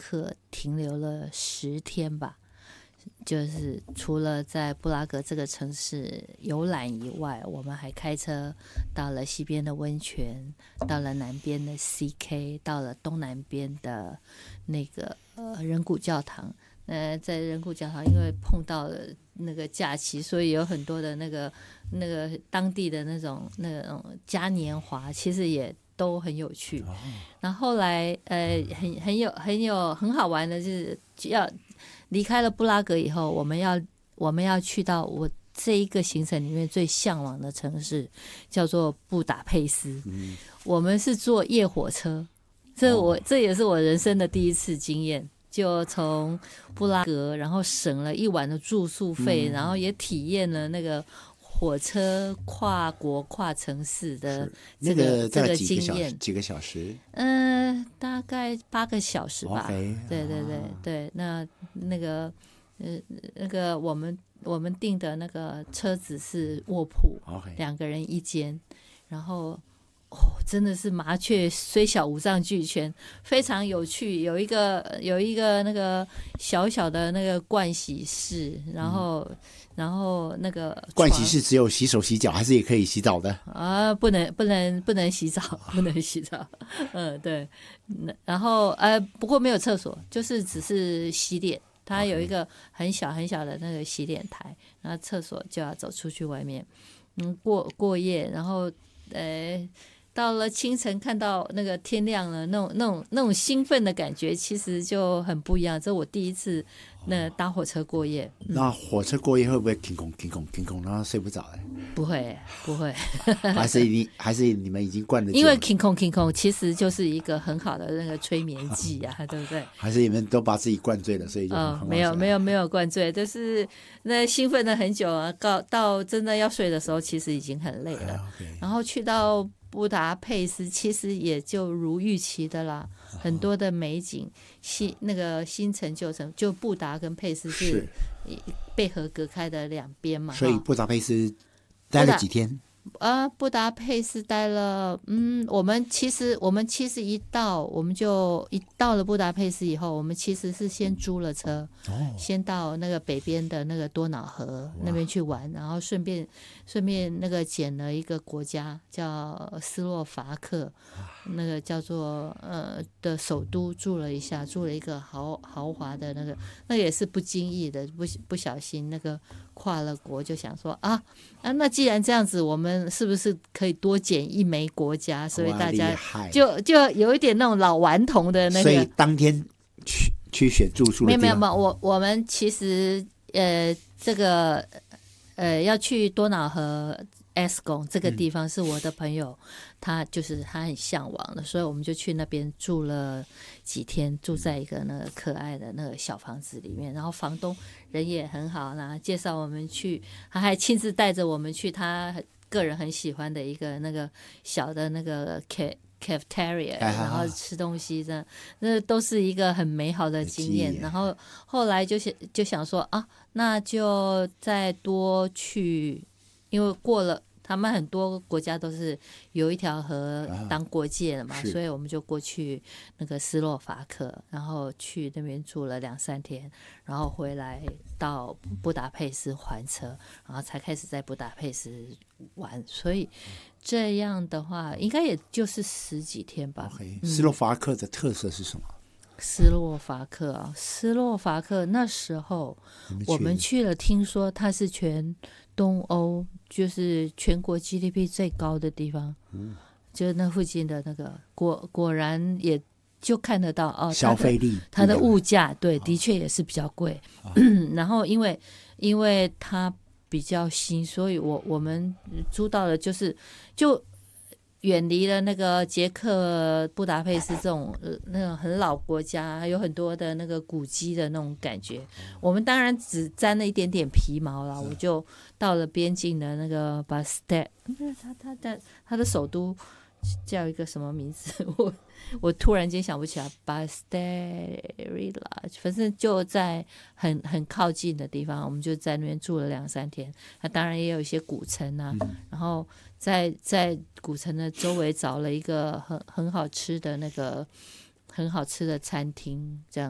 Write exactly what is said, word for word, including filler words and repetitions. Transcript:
克停留了十天吧。就是除了在布拉格这个城市游览以外，我们还开车到了西边的温泉，到了南边的 C K， 到了东南边的那个呃人骨教堂。呃，在人骨教堂，因为碰到了那个假期，所以有很多的那个那个当地的那种那种嘉年华，其实也都很有趣。然后后来呃很很有很有很好玩的就是要离开了布拉格以后，我们要我们要去到我这一个行程里面最向往的城市，叫做布达佩斯。嗯、我们是坐夜火车，这我、哦、这也是我人生的第一次经验。就从布拉格，然后省了一晚的住宿费，嗯、然后也体验了那个火车跨国跨城市的这个、那个、这个经验。 几个小时？ 嗯、呃，大概八个小时吧。 Okay, 对对对、啊、对，那那个呃那个我们我们订的那个车子是卧铺， okay. 两个人一间，然后。哦，真的是麻雀虽小五脏俱全，非常有趣。有一个有一个那个小小的那个盥洗室，然后、嗯、然后那个盥洗室只有洗手洗脚，还是也可以洗澡的啊？不能不能不能洗澡，不能洗澡。嗯，对。然后呃，不过没有厕所，就是只是洗脸。它有一个很小很小的那个洗脸台，然后厕所就要走出去外面，嗯，过过夜，然后呃。到了清晨看到那个天亮了，那种那种那种兴奋的感觉其实就很不一样。这我第一次那搭火车过夜、 嗯、那火车过夜会不会停空停空停空然后睡不着？ 不会不会还是你还是你们已经惯了， 因为停空停空其实就是一个很好的那个催眠剂啊对不对？ 还是你们都把自己灌醉了，所以就很、哦、 没有没有没有灌醉，就是那兴奋了很久啊，到到真的要睡的时候其实已经很累了、哎 okay. 然后去到布达佩斯其实也就如预期的啦，很多的美景，新那个新城旧城，就布达跟佩斯是被河隔开的两边嘛。 所以布达佩斯待了几天？ 啊，布达佩斯待了，嗯，我们其实我们其实一到我们就一到了布达佩斯以后，我们其实是先租了车，哦、先到那个北边的那个多瑙河那边去玩，然后顺便顺便那个捡了一个国家叫斯洛伐克，那个叫做呃的首都住了一下，住了一个豪豪华的那个，那个也是不经意的，不不小心那个跨了国，就想说啊啊，那既然这样子，我们是不是可以多捡一枚国家？所以大家就就有一点那种老顽童的那个。 所以当天去去选住宿的地方。 没有没有，我我们其实呃这个呃要去多瑙河 S 宫这个地方是我的朋友、嗯、他就是他很向往的，所以我们就去那边住了几天，住在一个那个可爱的那个小房子里面，然后房东人也很好，然后介绍我们去，他还亲自带着我们去他个人很喜欢的一个那个小的那个 cafeteria， 然后吃东西，这那都是一个很美好的经验。然后后来就想就想说啊，那就再多去，因为过了他们很多国家都是有一条河当国界的嘛、啊、所以我们就过去那个斯洛伐克，然后去那边住了两三天，然后回来到布达佩斯还车，然后才开始在布达佩斯玩，所以这样的话应该也就是十几天吧。 okay, 嗯、斯洛伐克的特色是什么？ 斯洛伐克啊，斯洛伐克那时候我们去了，听说它是全东欧就是全国 G D P 最高的地方，嗯，就是那附近的那个果果然也就看得到哦， 消费力它的物价对、哦、的确也是比较贵、哦、然后因为因为它比较新，所以我我们租到的就是就远离了那个捷克布达佩斯这种、呃、那种很老国家，有很多的那个古迹的那种感觉。我们当然只沾了一点点皮毛啦，我就到了边境的那个巴斯特，他他的他的首都叫一个什么名字？我我突然间想不起来。巴斯特里拉，反正就在很很靠近的地方，我们就在那边住了两三天。那当然也有一些古城啊，嗯、然后。在在古城的周围找了一个很很好吃的那个很好吃的餐厅，这样